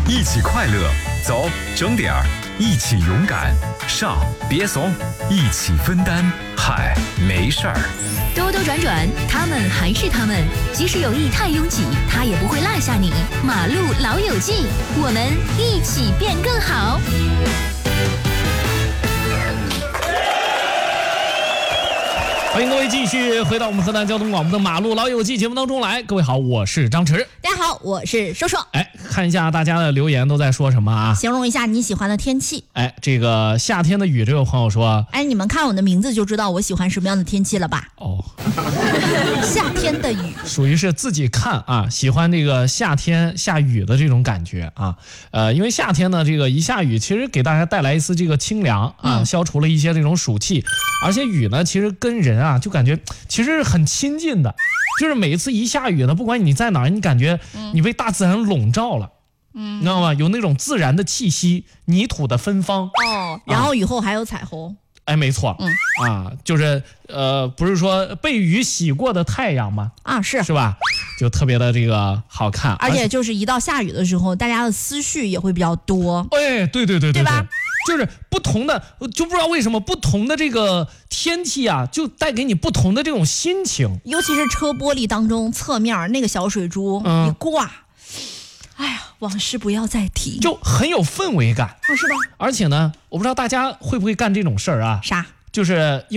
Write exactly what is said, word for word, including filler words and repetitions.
一起快乐，走，整点儿，一起勇敢，上，别怂，一起分担，嗨，没事儿。 兜兜转转，他们还是他们，即使有意太拥挤，他也不会落下你。马路老友记，我们一起变更好。 欢迎各位继续回到我们河南交通广播的马路老友记节目当中来。各位好，我是张弛。 大家好，我是说说。 哎，看一下大家的留言都在说什么啊？ 形容一下你喜欢的天气。 哎，这个夏天的雨，这位朋友说， 哎，你们看我的名字就知道我喜欢什么样的天气了吧？ 哦， 夏天的雨， 属于是自己看啊，喜欢这个夏天下雨的这种感觉啊。呃，因为夏天呢，这个一下雨，其实给大家带来一丝这个清凉啊，嗯、消除了一些这种暑气，而且雨呢，其实跟人啊，就感觉其实是很亲近的。就是每一次一下雨呢，不管你在哪儿，你感觉你被大自然笼罩了，嗯，你知道吗？有那种自然的气息，泥土的芬芳哦，然后雨后还有彩虹。 哎，没错，嗯啊，就是呃，不是说被雨洗过的太阳吗？ 啊，是是吧？就特别的这个好看， 而且就是一到下雨的时候，大家的思绪也会比较多。 哎，对对对对， 对吧？ 就是不同的，就不知道为什么不同的这个天气啊，就带给你不同的这种心情。 尤其是车玻璃当中侧面那个小水珠、嗯、一挂，哎呀，往事不要再提， 就很有氛围感， 哦，是吧？ 而且呢，我不知道大家会不会干这种事儿啊？ 啥？ 就是。